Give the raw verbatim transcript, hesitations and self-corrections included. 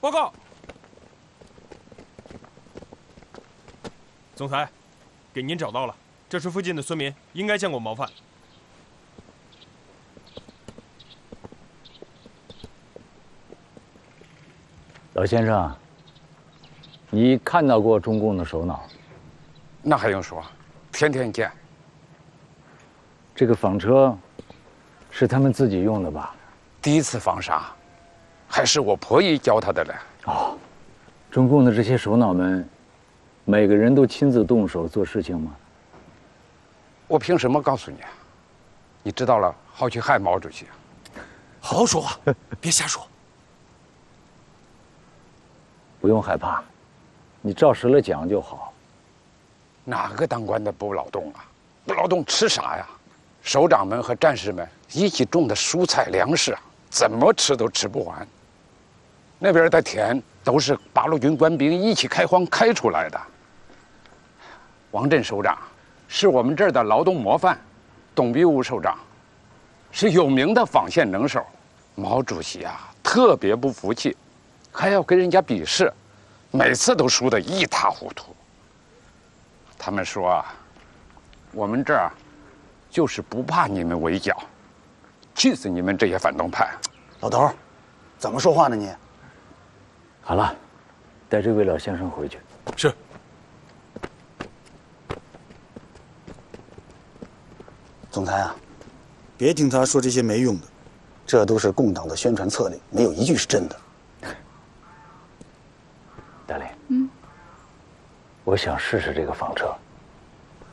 报告，总裁，给您找到了，这是附近的村民，应该见过毛贩。 老先生，你看到过中共的首脑？ 那还用说，天天见。 这个纺车是他们自己用的吧？ 第一次纺纱，还是我婆姨教他的嘞。 哦，中共的这些首脑们，每个人都亲自动手做事情吗？ 我凭什么告诉你啊？你知道了，好去害毛主席。 好好说话，别瞎说。 不用害怕，你照实了讲就好。 哪个当官的不劳动啊？不劳动吃啥呀？首长们和战士们一起种的蔬菜粮食啊，怎么吃都吃不完。那边的田都是八路军官兵一起开荒开出来的。王震首长是我们这儿的劳动模范，董必武首长是有名的纺线能手。毛主席啊，特别不服气，还要跟人家比试，每次都输得一塌糊涂。他们说啊，我们这儿就是不怕你们围剿，气死你们这些反动派！ 老头，怎么说话呢你？ 好了，带这位老先生回去。 是。 总裁啊，别听他说这些没用的，这都是共党的宣传策略，没有一句是真的。 大林，嗯，我想试试这个纺车。